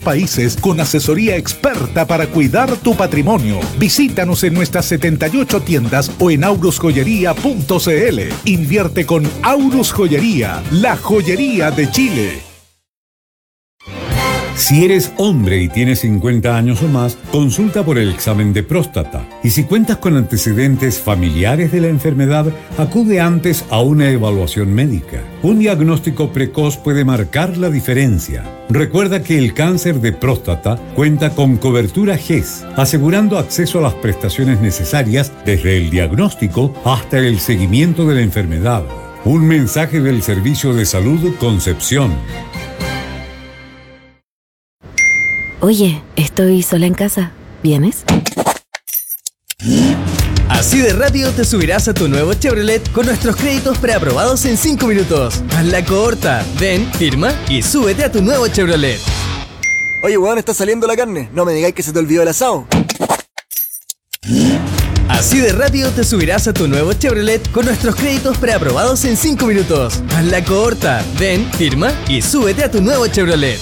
países con asesoría experta para cuidar tu patrimonio. Visítanos en nuestras 78 tiendas o en aurusjoyería.cl. Invierte con Aurus Joyería, la joyería de Chile. Si eres hombre y tienes 50 años o más, consulta por el examen de próstata. Y si cuentas con antecedentes familiares de la enfermedad, acude antes a una evaluación médica. Un diagnóstico precoz puede marcar la diferencia. Recuerda que el cáncer de próstata cuenta con cobertura GES, asegurando acceso a las prestaciones necesarias desde el diagnóstico hasta el seguimiento de la enfermedad. Un mensaje del Servicio de Salud Concepción. Oye, estoy sola en casa. ¿Vienes? Así de rápido te subirás a tu nuevo Chevrolet con nuestros créditos preaprobados en 5 minutos. Haz la corta. Ven, firma y súbete a tu nuevo Chevrolet. Oye, weón, está saliendo la carne. No me digáis que se te olvidó el asado. Así de rápido te subirás a tu nuevo Chevrolet con nuestros créditos preaprobados en 5 minutos. Haz la corta. Ven, firma y súbete a tu nuevo Chevrolet.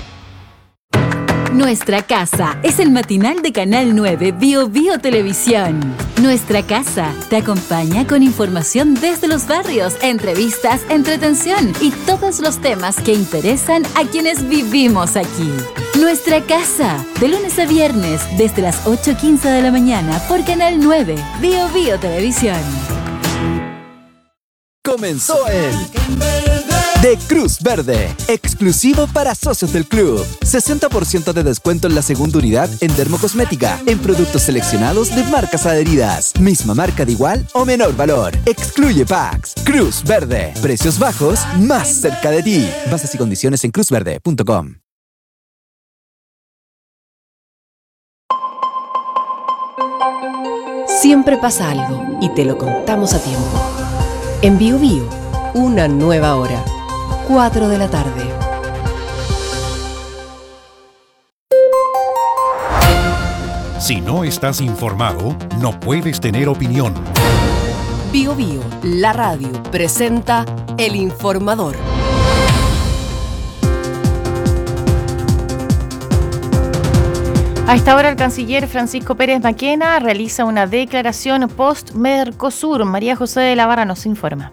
Nuestra Casa es el matinal de Canal 9 Bio Bio Televisión. Nuestra Casa te acompaña con información desde los barrios, entrevistas, entretención y todos los temas que interesan a quienes vivimos aquí. Nuestra Casa, de lunes a viernes desde las 8:15 de la mañana por Canal 9 Bio Bio Televisión. Comenzó el de Cruz Verde, exclusivo para socios del club. 60% de descuento en la segunda unidad en dermocosmética, en productos seleccionados de marcas adheridas. Misma marca de igual o menor valor. Excluye packs. Cruz Verde. Precios bajos, más cerca de ti. Bases y condiciones en cruzverde.com. Siempre pasa algo y te lo contamos a tiempo. En Bio Bio, una nueva hora. 4 de la tarde. Si no estás informado, no puedes tener opinión. Bio Bio, la radio, presenta El Informador. A esta hora el canciller Francisco Pérez Maquena realiza una declaración post-Mercosur. María José de la Barra nos informa.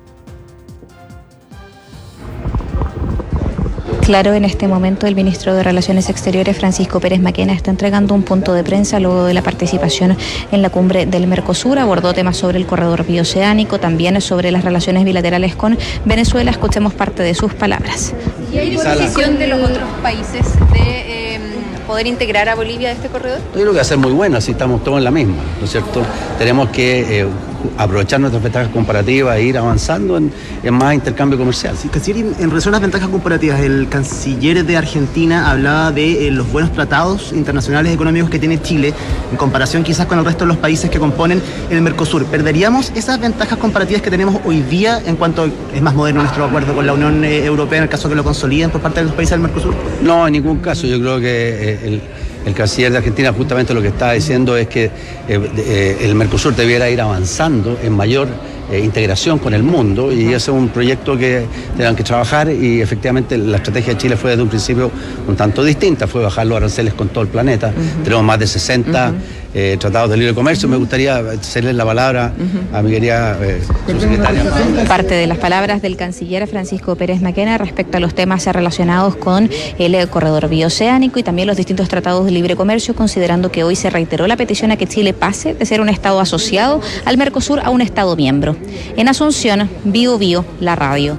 Claro, en este momento el ministro de Relaciones Exteriores, Francisco Pérez Maquena, está entregando un punto de prensa luego de la participación en la cumbre del Mercosur. Abordó temas sobre el corredor bioceánico, también sobre las relaciones bilaterales con Venezuela. Escuchemos parte de sus palabras. ¿Y hay posición de los otros países de poder integrar a Bolivia a este corredor? Yo creo que va a ser muy bueno, así estamos todos en la misma, ¿no es cierto? Tenemos que aprovechar nuestras ventajas comparativas e ir avanzando en más intercambio comercial. Sí, canciller, en relación a las ventajas comparativas, el canciller de Argentina hablaba de los buenos tratados internacionales económicos que tiene Chile en comparación quizás con el resto de los países que componen el Mercosur. ¿Perderíamos esas ventajas comparativas que tenemos hoy día en cuanto es más moderno nuestro acuerdo con la Unión Europea en el caso que lo consoliden por parte de los países del Mercosur? No, en ningún caso. Yo creo que el canciller de Argentina justamente lo que está diciendo es que el Mercosur debiera ir avanzando en mayor integración con el mundo, y ese es un proyecto que tendrán que trabajar, y efectivamente la estrategia de Chile fue desde un principio un tanto distinta, fue bajar los aranceles con todo el planeta. Tenemos más de 60 tratados de libre comercio. Me gustaría hacerle la palabra a mi querida subsecretaria. Parte de las palabras del canciller Francisco Pérez Maquena respecto a los temas relacionados con el corredor bioceánico y también los distintos tratados de libre comercio, considerando que hoy se reiteró la petición a que Chile pase de ser un Estado asociado al Mercosur a un Estado miembro. En Asunción, Bio Bio, la radio.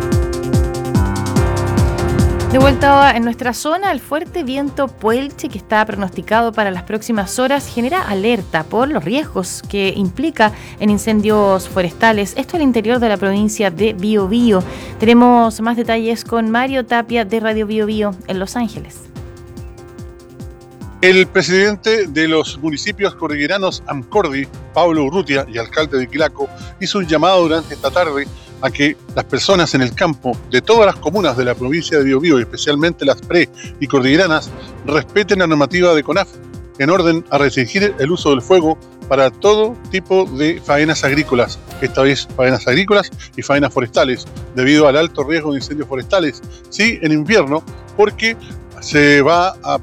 De vuelta en nuestra zona, el fuerte viento Puelche, que está pronosticado para las próximas horas, genera alerta por los riesgos que implica en incendios forestales. Esto al interior de la provincia de Bio Bio. Tenemos más detalles con Mario Tapia de Radio Bio Bio en Los Ángeles. El presidente de los municipios cordilleranos Amcordi, Pablo Urrutia, y alcalde de Quilaco, hizo un llamado durante esta tarde a que las personas en el campo de todas las comunas de la provincia de Biobío, especialmente las pre- y cordilleranas, respeten la normativa de CONAF en orden a restringir el uso del fuego para todo tipo de faenas agrícolas, esta vez faenas agrícolas y faenas forestales, debido al alto riesgo de incendios forestales, sí, en invierno, porque se va a